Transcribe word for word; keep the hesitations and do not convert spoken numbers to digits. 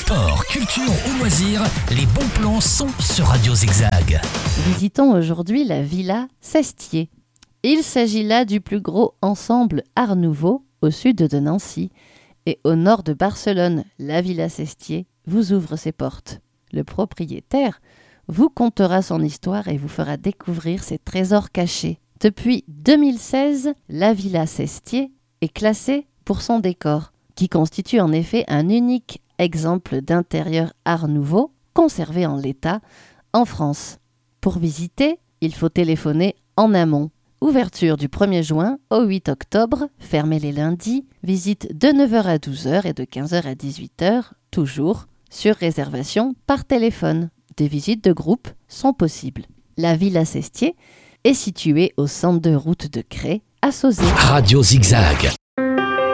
Sport, culture ou loisirs, les bons plans sont sur Radio Zigzag. Visitons aujourd'hui la Villa Sestier. Il s'agit là du plus gros ensemble Art Nouveau au sud de Nancy. Et au nord de Barcelone, la Villa Sestier vous ouvre ses portes. Le propriétaire vous contera son histoire et vous fera découvrir ses trésors cachés. Depuis deux mille seize, la Villa Sestier est classée pour son décor, qui constitue en effet un unique exemple d'intérieur Art Nouveau conservé en l'état en France. Pour visiter, il faut téléphoner en amont. Ouverture du premier juin au huit octobre, fermé les lundis, visite de neuf heures à douze heures et de quinze heures à dix-huit heures, toujours sur réservation par téléphone. Des visites de groupe sont possibles. La Villa Sestier est située au centre de route de Cré, à Sauzet. Radio Zigzag.